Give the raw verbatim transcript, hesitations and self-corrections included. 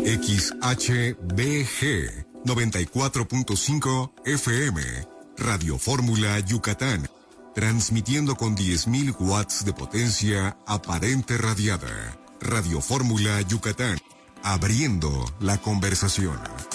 X H B G noventa y cuatro punto cinco F M, Radio Fórmula Yucatán, transmitiendo con diez mil watts de potencia aparente radiada. Radio Fórmula Yucatán, abriendo la conversación.